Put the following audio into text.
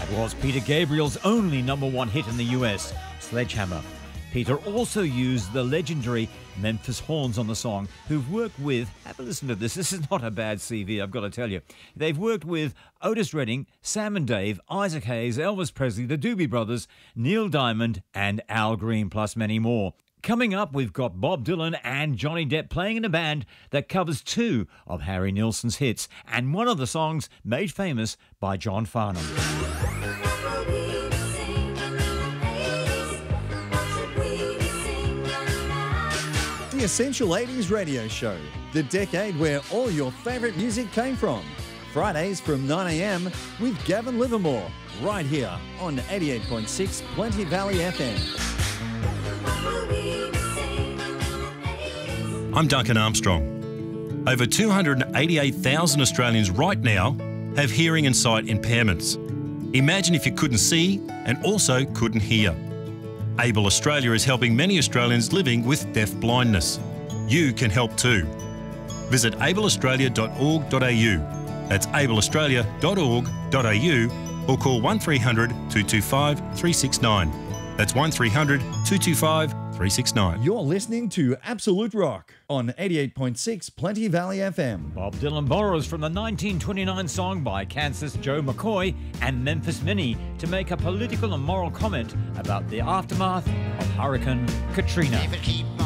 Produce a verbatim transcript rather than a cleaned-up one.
That was Peter Gabriel's only number one hit in the U S, Sledgehammer. Peter also used the legendary Memphis Horns on the song, who've worked with, have a listen to this, this is not a bad C V, I've got to tell you. They've worked with Otis Redding, Sam and Dave, Isaac Hayes, Elvis Presley, the Doobie Brothers, Neil Diamond and Al Green, plus many more. Coming up, we've got Bob Dylan and Johnny Depp playing in a band that covers two of Harry Nilsson's hits, and one of the songs made famous by John Farnham. The Essential eighties Radio Show, the decade where all your favourite music came from. Fridays from nine a m with Gavin Livermore, right here on eighty-eight point six Plenty Valley F M. I'm Duncan Armstrong. Over two hundred eighty-eight thousand Australians right now have hearing and sight impairments. Imagine if you couldn't see and also couldn't hear. Able Australia is helping many Australians living with deaf blindness. You can help too. Visit able australia dot org dot a u. That's able australia dot org dot a u or call one three hundred, two two five, three six nine. That's one three hundred, two two five, three six nine. You're listening to Absolute Rock on eighty-eight point six Plenty Valley F M. Bob Dylan borrows from the nineteen twenty-nine song by Kansas Joe McCoy and Memphis Minnie to make a political and moral comment about the aftermath of Hurricane Katrina.